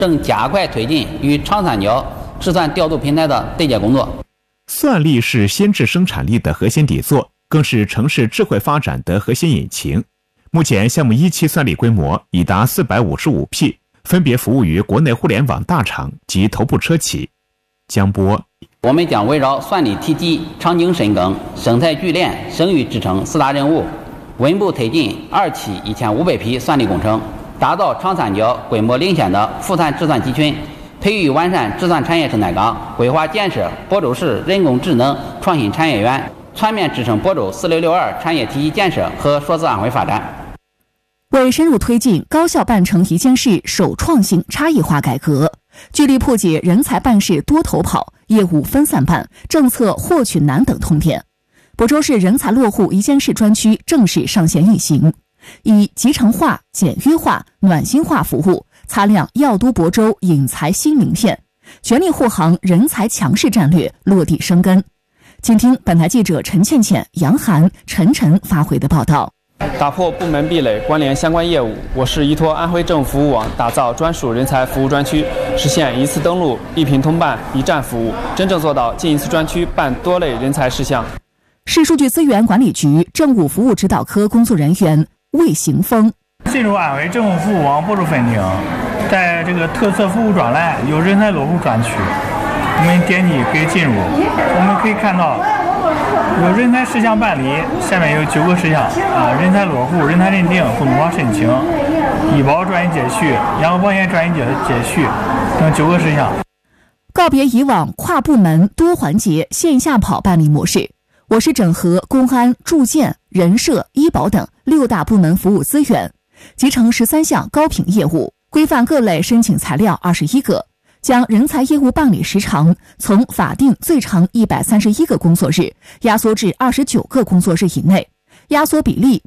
正加快推进与长三角智算调度平台的对接工作。 算力是先制生产力的核心底座，更是城市智慧发展的核心引擎。目前项目一期算力规模已达455匹，分别服务于国内互联网大厂及头部车企。江波， 我们将围绕算力体系、场景深耕、生态聚链、声誉支撑4大任务，稳步推进2期1500匹算力工程，打造长三角规模领先的富碳智算集群，培育完善智算产业生态岗，规划建设亳州市人工智能创新产业园，全面支撑亳州4662产业体系建设和数字安徽发展。 为深入推进高校办成一件事首创新差异化改革，聚力破解人才办事多头跑、业务分散办、政策获取难等痛点，亳州市人才落户一件事专区正式上线运行，以集成化、简约化、暖心化服务擦亮药都亳州引才新名片，全力护航人才强势战略落地生根。请听本台记者陈倩倩、杨涵、陈晨发回的报道。 打破部门壁垒，关联相关业务，我市依托安徽政服务网打造专属人才服务专区，实现一次登录、一屏通办、一站服务，真正做到进一次专区办多类人才事项。 市数据资源管理局政务服务指导科工作人员魏行峰， 进入安徽政府服务网亳州分厅，在这个特色服务专栏有人才落户专区，我们点击可以进入，我们可以看到有人才事项办理，下面有9个事项人才落户、人才认定、共同化申请、医保专业接续、养老保险专业接续等9个事项。 告别以往跨部门多环节线下跑办理模式，我市整合公安、住建、人社、医保等6大部门服务资源，集成13项高频业务，规范各类申请材料21个，将人才业务办理时长从法定最长131个工作日压缩至29个工作日以内，压缩比例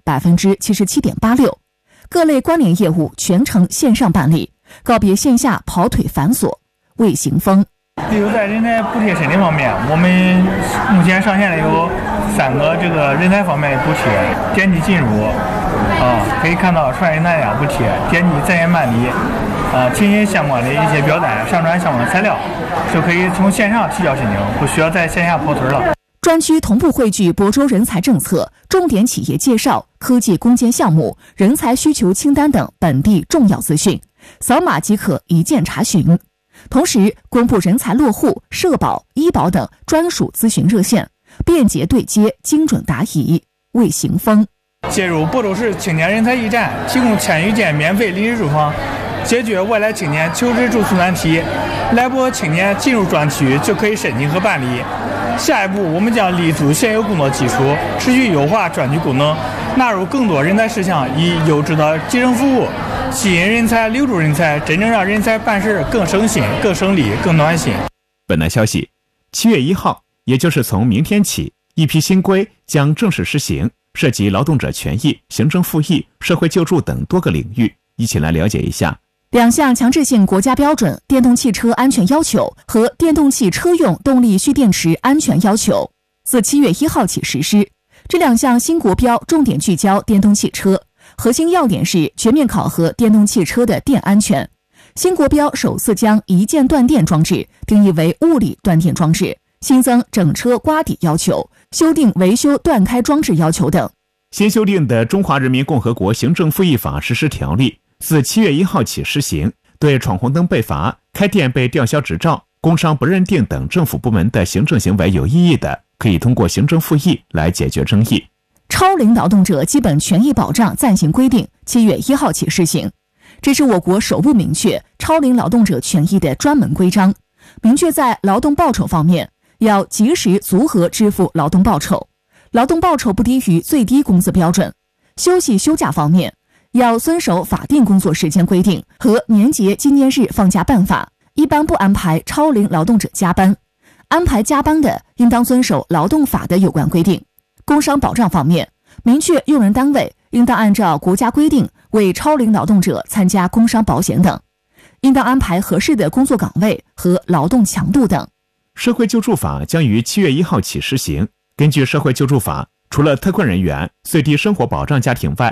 77.86%。各类关联业务全程线上办理，告别线下跑腿繁琐。魏行峰， 比如在人才补贴申请方面，我们目前上线了有3个这个人才方面的补贴，点击进入可以看到传人才补贴，点击在线办理填写相关的一些表单，上传相关的材料，就可以从线上提交申请，不需要在线下跑腿了。 专区同步汇聚亳州人才政策、重点企业介绍、科技攻坚项目、人才需求清单等本地重要资讯，扫码即可一键查询。同时公布人才落户、社保、医保等专属咨询热线，便捷对接，精准答疑。魏行峰， 接入亳州市青年人才驿站，提供1000余间免费临时住房，解决外来青年求职住宿难题。来亳青年进入专区就可以申请和办理。下一步，我们将立足现有工作基础，持续优化专区功能，纳入更多人才事项，以优质的集成服务吸引人才、留住人才，真正让人才办事更省心、更省力、更暖心。 本台消息，7月1号，也就是从明天起，一批新规将正式实行，涉及劳动者权益、行政复议、社会救助等多个领域。一起来了解一下。 2项强制性国家标准电动汽车安全要求和电动汽车用动力蓄电池安全要求自7月1号起实施。这2项新国标重点聚焦电动汽车，核心要点是全面考核电动汽车的电安全。新国标首次将一键断电装置定义为物理断电装置，新增整车刮底要求，修订维修断开装置要求等。 新修订的《中华人民共和国行政复议法实施条例》自7月1号起施行，对闯红灯被罚、开店被吊销执照、工商不认定等政府部门的行政行为有异议的，可以通过行政复议来解决争议。 超龄劳动者基本权益保障暂行规定7月1号起施行，这是我国首部明确超龄劳动者权益的专门规章。明确在劳动报酬方面，要及时足额支付劳动报酬，劳动报酬不低于最低工资标准。休息休假方面，要遵守法定工作时间规定和年节纪念日放假办法，一般不安排超龄劳动者加班，安排加班的应当遵守劳动法的有关规定。工伤保障方面，明确用人单位应当按照国家规定为超龄劳动者参加工伤保险等，应当安排合适的工作岗位和劳动强度等。 社会救助法将于7月1号起施行。根据社会救助法，除了特困人员、最低生活保障家庭外，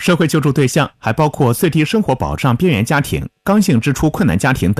社会救助对象还包括最低生活保障边缘家庭、刚性支出困难家庭等。